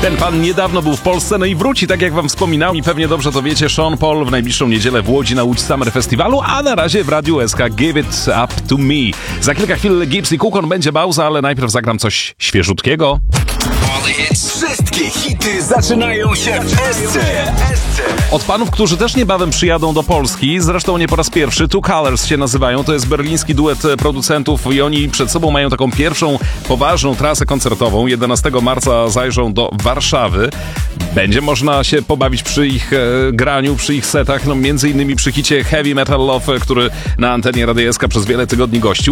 Ten pan niedawno był w Polsce, no i wróci, tak jak wam wspominałem i pewnie dobrze to wiecie, Sean Paul w najbliższą niedzielę w Łodzi na Łódź Summer Festiwalu, a na razie w Radiu SK Give It Up To Me. Za kilka chwil Gibbs i Kukon, będzie pauza, ale najpierw zagram coś świeżutkiego. Wszystkie hity zaczynają się w SC. Od panów, którzy też niebawem przyjadą do Polski, zresztą nie po raz pierwszy, Two Colors się nazywają, to jest berliński duet producentów i oni przed sobą mają taką pierwszą poważną trasę koncertową. 11 marca zajrzą do Warszawy. Będzie można się pobawić przy ich graniu, przy ich setach, no między innymi przy hicie Heavy Metal Love, który na antenie Radia SK przez wiele tygodni gościł.